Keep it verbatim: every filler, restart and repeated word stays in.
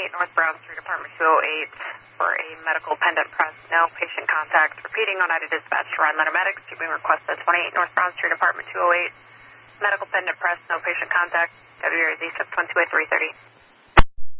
twenty-eight North Brown Street, apartment two oh eight, for a medical pendant press. No patient contact. Repeating, Oneida Dispatch to Ryan Letter Medics. Tubing request at twenty-eight North Brown Street, apartment two oh eight. Medical pendant press. No patient contact. W R Z six one two eight three thirty.